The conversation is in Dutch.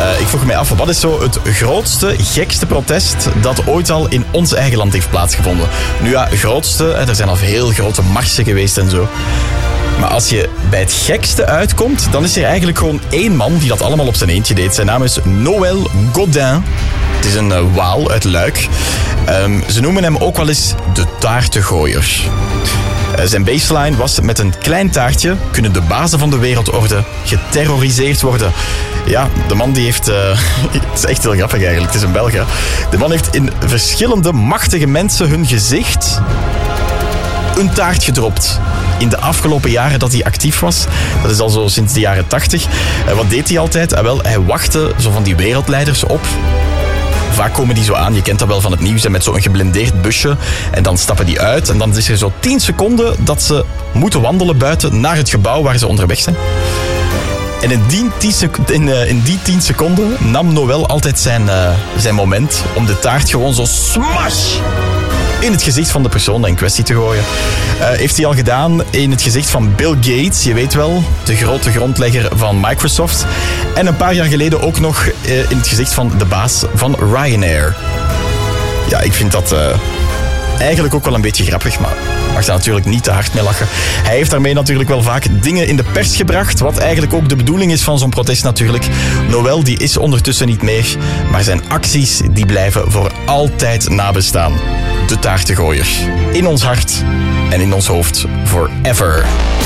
Ik vroeg mij af, wat is zo het grootste, gekste protest dat ooit al in ons eigen land heeft plaatsgevonden? Nu ja, grootste, er zijn al heel grote marsen geweest en zo. Maar als je bij het gekste uitkomt, dan is er eigenlijk gewoon één man die dat allemaal op zijn eentje deed. Zijn naam is Noël Godin. Het is een Waal uit Luik. Ze noemen hem ook wel eens de taartengooier. Zijn baseline was: met een klein taartje kunnen de bazen van de wereldorde geterroriseerd worden. Ja, de man die heeft... het is echt heel grappig eigenlijk, het is een Belg. Hè? De man heeft in verschillende machtige mensen hun gezicht een taart gedropt. In de afgelopen jaren dat hij actief was. Dat is al zo sinds de jaren 80. Wat deed hij altijd? Wel, hij wachtte zo van die wereldleiders op. Vaak komen die zo aan, je kent dat wel van het nieuws, met zo'n geblindeerd busje. En dan stappen die uit. En dan is er zo 10 seconden dat ze moeten wandelen buiten naar het gebouw waar ze onderweg zijn. En in die 10 seconden nam Noël altijd zijn moment om de taart gewoon zo smash in het gezicht van de persoon in kwestie te gooien. Heeft hij al gedaan in het gezicht van Bill Gates, je weet wel, de grote grondlegger van Microsoft. En een paar jaar geleden ook nog in het gezicht van de baas van Ryanair. Ja, ik vind dat eigenlijk ook wel een beetje grappig, maar mag daar natuurlijk niet te hard mee lachen. Hij heeft daarmee natuurlijk wel vaak dingen in de pers gebracht, wat eigenlijk ook de bedoeling is van zo'n protest natuurlijk. Noël die is ondertussen niet meer, maar zijn acties die blijven voor altijd nabestaan. De taartengooier. In ons hart en in ons hoofd forever.